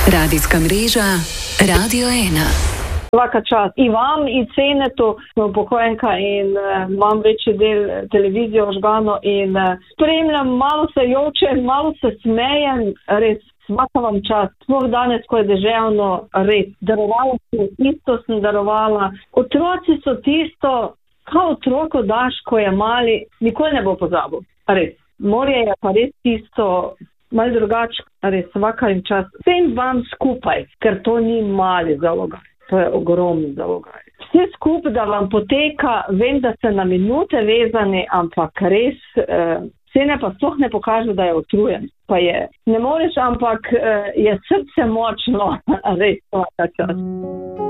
Radijska mreža Radio 1. Svaka čast i vam i Cenetu, upokojenka in imam večji del televizije ožgano in spremljam, malo se jočem, malo se smejem, res svaka vam čast. Sploh danes, ko je deževno, res. Darovala sem, isto sem darovala. Otroci so tisto, kao otroku daš, ko je mali, nikoli ne bo pozabil. Res. Morje je pa res tisto, malo drugače, res svaka jim čast. Vsem vam skupaj, ker to ni mali zalogaj. To je ogromni zalogaj. Vse skupaj, da vam poteka, vem, da ste na minute vezani, ampak res, cene pa sploh ne pokaže, da je utrujen. Pa je, ne moreš, ampak je srce močno, res svaka čast.